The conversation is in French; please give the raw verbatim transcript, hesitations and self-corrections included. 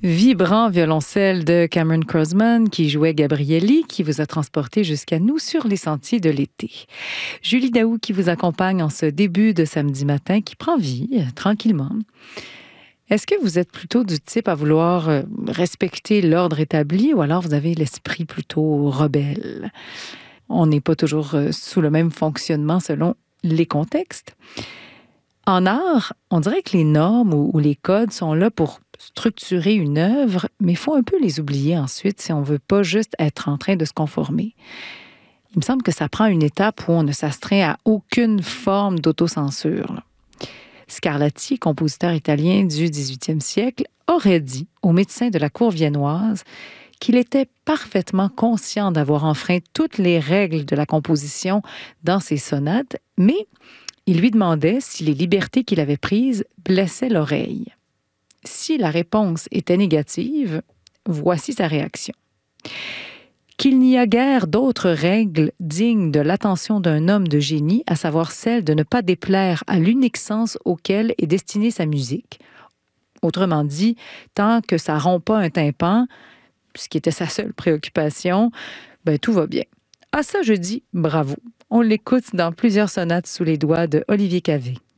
Vibrant violoncelle de Cameron Crossman qui jouait Gabrielli, qui vous a transporté jusqu'à nous sur les sentiers de l'été. Julie Daou qui vous accompagne en ce début de samedi matin qui prend vie euh, tranquillement. Est-ce que vous êtes plutôt du type à vouloir euh, respecter l'ordre établi ou alors vous avez l'esprit plutôt rebelle? On n'est pas toujours euh, sous le même fonctionnement selon les contextes. En art, on dirait que les normes ou, ou les codes sont là pour structurer une œuvre, mais il faut un peu les oublier ensuite si on ne veut pas juste être en train de se conformer. Il me semble que ça prend une étape où on ne s'astreint à aucune forme d'autocensure. là. Scarlatti, compositeur italien du dix-huitième siècle, aurait dit au médecin de la cour viennoise qu'il était parfaitement conscient d'avoir enfreint toutes les règles de la composition dans ses sonates, mais il lui demandait si les libertés qu'il avait prises blessaient l'oreille. Si la réponse était négative, voici sa réaction. Qu'il n'y a guère d'autres règles dignes de l'attention d'un homme de génie, à savoir celle de ne pas déplaire à l'unique sens auquel est destinée sa musique. Autrement dit, tant que ça rompt pas un tympan, ce qui était sa seule préoccupation, ben tout va bien. À ça, je dis bravo. On l'écoute dans plusieurs sonates sous les doigts de Olivier Cavé.